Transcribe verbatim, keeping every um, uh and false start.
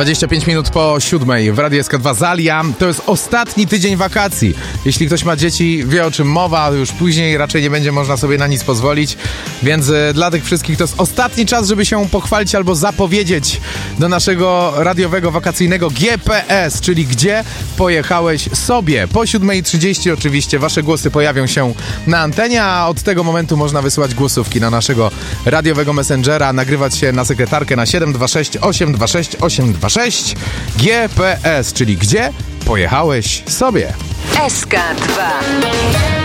dwadzieścia pięć minut po siódmej w Radiu S K dwa Zalia. To jest ostatni tydzień wakacji. Jeśli ktoś ma dzieci, wie o czym mowa, już później raczej nie będzie można sobie na nic pozwolić, więc y, dla tych wszystkich to jest ostatni czas, żeby się pochwalić albo zapowiedzieć do naszego radiowego wakacyjnego G P S, czyli gdzie pojechałeś sobie. Po siódmej trzydzieści oczywiście wasze głosy pojawią się na antenie, a od tego momentu można wysyłać głosówki na naszego radiowego messengera, nagrywać się na sekretarkę na siedem dwa sześć osiem dwa sześć osiem dwa sześć. G P S, czyli gdzie pojechałeś sobie. S K dwa.